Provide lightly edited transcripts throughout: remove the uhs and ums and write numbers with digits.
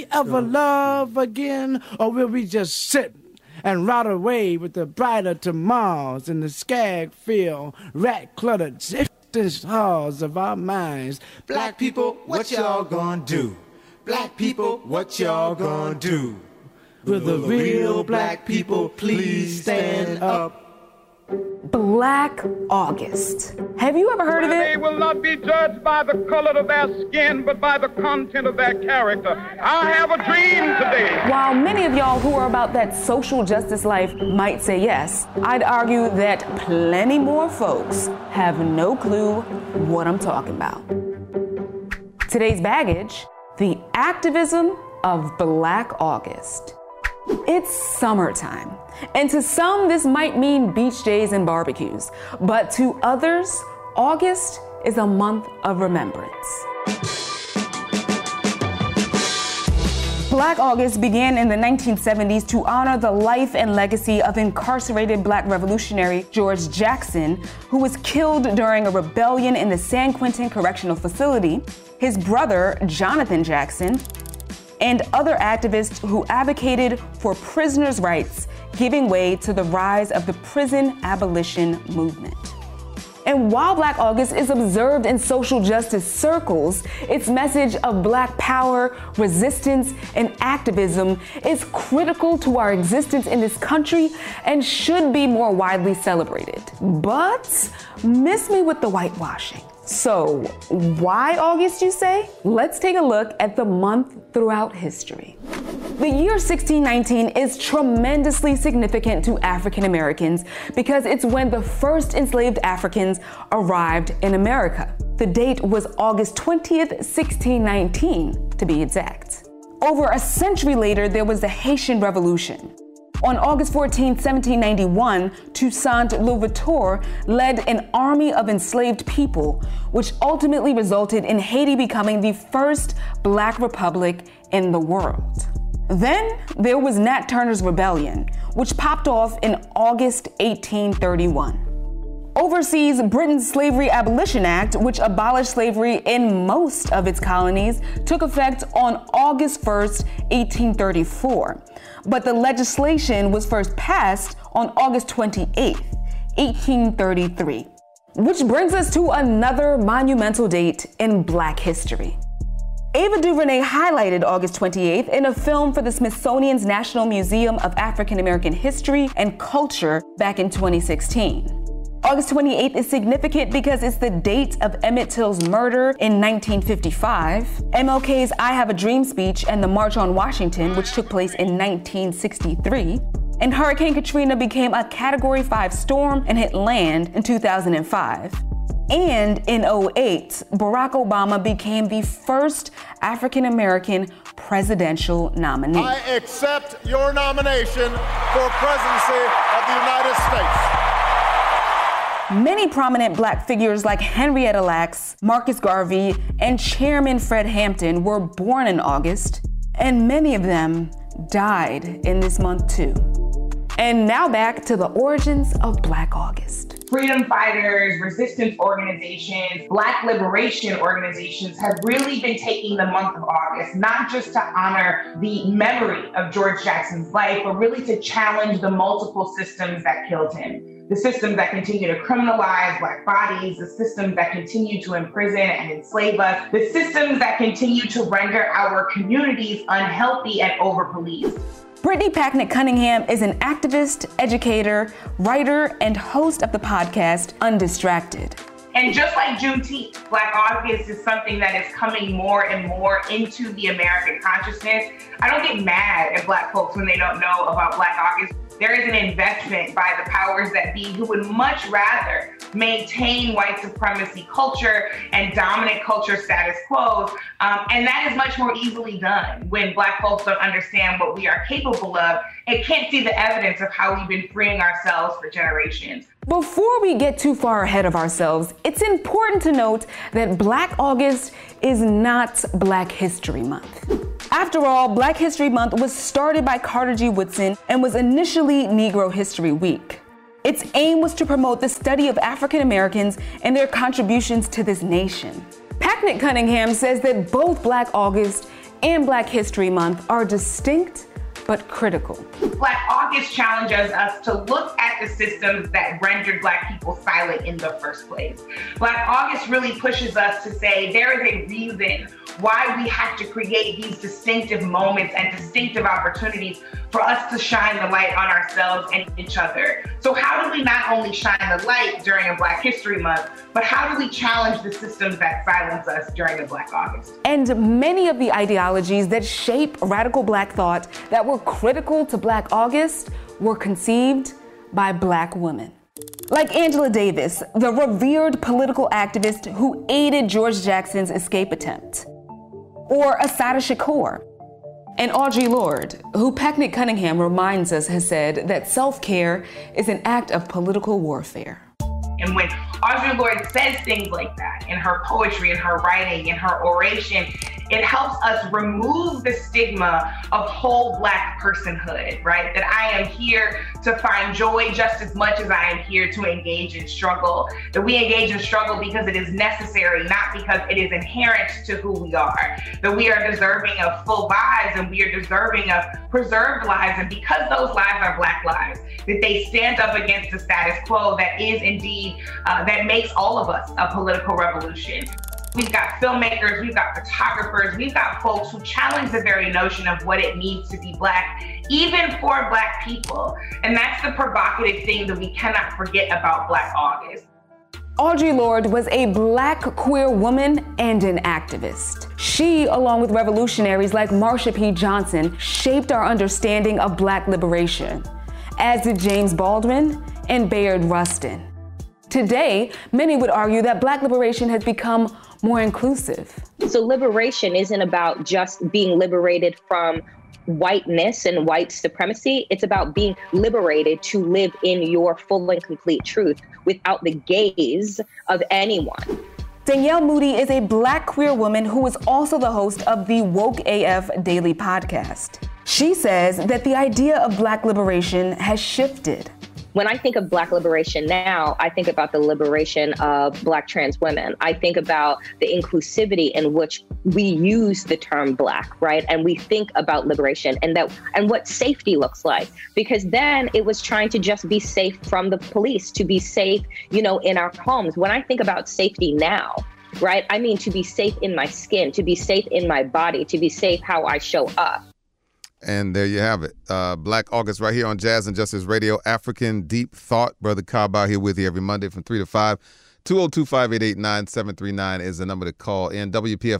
Ever love again, or will we just sit and rot away with the brighter tomorrows in the skag-filled, rat-cluttered halls of our minds? Black people, what y'all gonna do? Black people, what y'all gonna do? Will the real black people please stand up? Black August. Have you ever heard of it? They will not be judged by the color of their skin, but by the content of their character. I have a dream today. While many of y'all who are about that social justice life might say yes, I'd argue that plenty more folks have no clue what I'm talking about. Today's baggage, the activism of Black August. It's summertime, and to some this might mean beach days and barbecues, but to others, August is a month of remembrance. Black August began in the 1970s to honor the life and legacy of incarcerated Black revolutionary George Jackson, who was killed during a rebellion in the San Quentin Correctional Facility, his brother, Jonathan Jackson, and other activists who advocated for prisoners' rights, giving way to the rise of the prison abolition movement. And while Black August is observed in social justice circles, its message of Black power, resistance, and activism is critical to our existence in this country and should be more widely celebrated. But miss me with the whitewashing. So, why August, you say? Let's take a look at the month throughout history. The year 1619 is tremendously significant to African Americans because it's when the first enslaved Africans arrived in America. The date was August 20th, 1619, to be exact. Over a century later, there was the Haitian Revolution. On August 14, 1791, Toussaint Louverture led an army of enslaved people, which ultimately resulted in Haiti becoming the first Black republic in the world. Then there was Nat Turner's Rebellion, which popped off in August 1831. Overseas, Britain's Slavery Abolition Act, which abolished slavery in most of its colonies, took effect on August 1st, 1834. But the legislation was first passed on August 28th, 1833. Which brings us to another monumental date in Black history. Ava DuVernay highlighted August 28th in a film for the Smithsonian's National Museum of African American History and Culture back in 2016. August 28th is significant because it's the date of Emmett Till's murder in 1955, MLK's I Have a Dream speech and the March on Washington, which took place in 1963, and Hurricane Katrina became a Category 5 storm and hit land in 2005. And in 2008, Barack Obama became the first African American presidential nominee. I accept your nomination for presidency of the United States. Many prominent Black figures like Henrietta Lacks, Marcus Garvey, and Chairman Fred Hampton were born in August, and many of them died in this month too. And now back to the origins of Black August. Freedom fighters, resistance organizations, Black liberation organizations have really been taking the month of August, not just to honor the memory of George Jackson's life, but really to challenge the multiple systems that killed him. The systems that continue to criminalize Black bodies, the systems that continue to imprison and enslave us, the systems that continue to render our communities unhealthy and over-policed. Brittany Packnett Cunningham is an activist, educator, writer, and host of the podcast Undistracted. And just like Juneteenth, Black August is something that is coming more and more into the American consciousness. I don't get mad at Black folks when they don't know about Black August. There is an investment by the powers that be who would much rather maintain white supremacy culture and dominant culture status quo. And that is much more easily done when Black folks don't understand what we are capable of and can't see the evidence of how we've been freeing ourselves for generations. Before we get too far ahead of ourselves, it's important to note that Black August is not Black History Month. After all, Black History Month was started by Carter G. Woodson and was initially Negro History Week. Its aim was to promote the study of African Americans and their contributions to this nation. Packnett Cunningham says that both Black August and Black History Month are distinct but critical. Black August challenges us to look at the systems that rendered Black people silent in the first place. Black August really pushes us to say there is a reason why we have to create these distinctive moments and distinctive opportunities for us to shine the light on ourselves and each other. So how do we not only shine the light during a Black History Month, but how do we challenge the systems that silence us during a Black August? And many of the ideologies that shape radical Black thought that were critical to Black August were conceived by Black women. Like Angela Davis, the revered political activist who aided George Jackson's escape attempt. Or Assata Shakur. And Audre Lorde, who Packnett Cunningham reminds us has said that self-care is an act of political warfare. And when Audre Lorde says things like that in her poetry, in her writing, in her oration, it helps us remove the stigma of whole Black personhood, right? That I am here to find joy just as much as I am here to engage in struggle. That we engage in struggle because it is necessary, not because it is inherent to who we are. That we are deserving of full lives and we are deserving of preserved lives. And because those lives are Black lives, that they stand up against the status quo that is indeed, that makes all of us a political revolution. We've got filmmakers, we've got photographers, we've got folks who challenge the very notion of what it means to be Black, even for Black people. And that's the provocative thing that we cannot forget about Black August. Audre Lorde was a Black queer woman and an activist. She, along with revolutionaries like Marsha P. Johnson, shaped our understanding of Black liberation, as did James Baldwin and Bayard Rustin. Today, many would argue that Black liberation has become more inclusive. So liberation isn't about just being liberated from whiteness and white supremacy. It's about being liberated to live in your full and complete truth without the gaze of anyone. Danielle Moody is a Black queer woman who is also the host of the Woke AF Daily podcast. She says that the idea of Black liberation has shifted. When I think of Black liberation now, I think about the liberation of Black trans women. I think about the inclusivity in which we use the term Black, right? And we think about liberation and what safety looks like. Because then it was trying to just be safe from the police, to be safe, in our homes. When I think about safety now, right, I mean to be safe in my skin, to be safe in my body, to be safe how I show up. And there you have it. Black August right here on Jazz and Justice Radio. African Deep Thought. Brother Kaba here with you every Monday from 3 to 5. 202-588-9739 is the number to call in.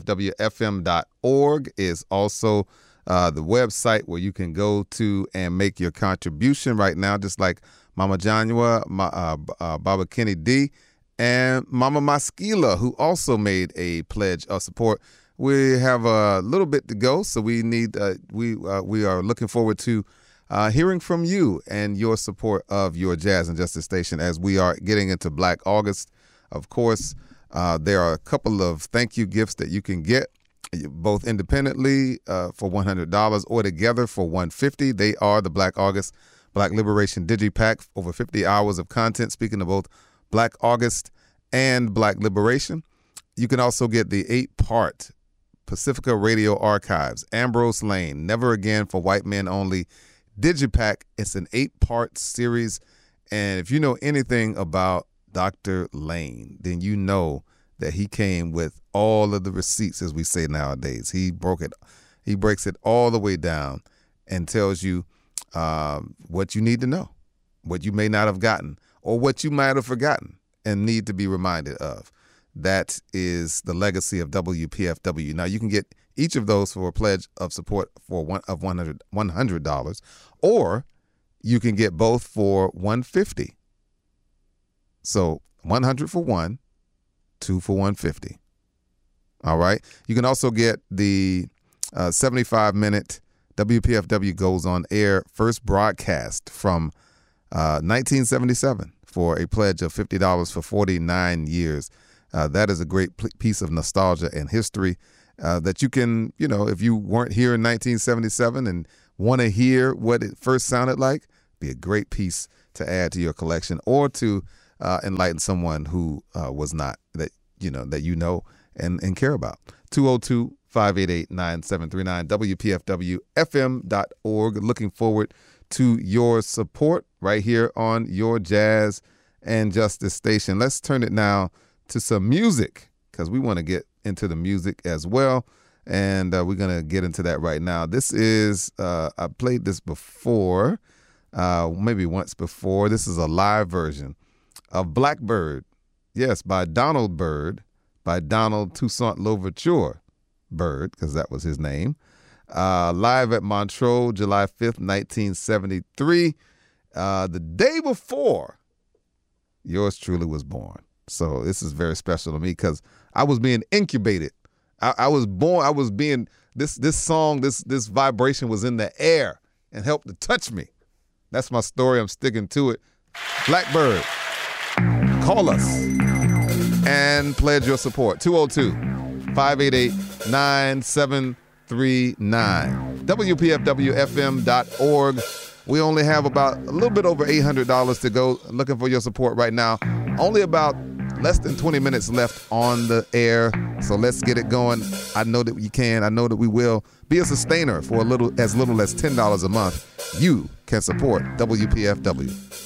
WPFWFM.org is also the website where you can go to and make your contribution right now, just like Mama Janua, Baba Kenny D, and Mama Maskila, who also made a pledge of support. We have a little bit to go, so we need we are looking forward to hearing from you and your support of your Jazz and Justice station as we are getting into Black August. Of course, there are a couple of thank you gifts that you can get, both independently for $100 or together for $150. They are the Black August Black Liberation Digipack, over 50 hours of content speaking of both Black August and Black Liberation. You can also get the 8-part Pacifica Radio Archives, Ambrose Lane, Never Again for White Men Only Digipack. It's an 8-part series. And if you know anything about Dr. Lane, then you know that he came with all of the receipts, as we say nowadays. He breaks it all the way down and tells you what you need to know, what you may not have gotten, or what you might have forgotten and need to be reminded of. That is the legacy of WPFW. Now, you can get each of those for a pledge of support for $100, or you can get both for $150. So 100 for one, 2 for $150. All right. You can also get the 75-minute WPFW Goes on Air first broadcast from 1977 for a pledge of $50 for 49 years. That is a great piece of nostalgia and history that you can, if you weren't here in 1977 and want to hear what it first sounded like, be a great piece to add to your collection or to enlighten someone who was not, that you know and care about. 588-9739, WPFWFM.org. Looking forward to your support right here on your Jazz and Justice station. Let's turn it now to some music because we want to get into the music as well. And we're going to get into that right now. This is, I played this before, maybe once before. This is a live version of Blackbird. Yes, by Donald Byrd, by Donald Toussaint Louverture Byrd, because that was his name. Live at Montreux, July 5th, 1973. The day before yours truly was born. So this is very special to me because I was being incubated. I was born, this song, this vibration was in the air and helped to touch me. That's my story. I'm sticking to it. Blackbird, call us and pledge your support. 202-588-9739. WPFWFM.org. We only have about a little bit over $800 to go. Looking for your support right now. Only about less than 20 minutes left on the air. So let's get it going. I know that you can. I know that we will. Be a sustainer for as little as $10 a month. You can support WPFW.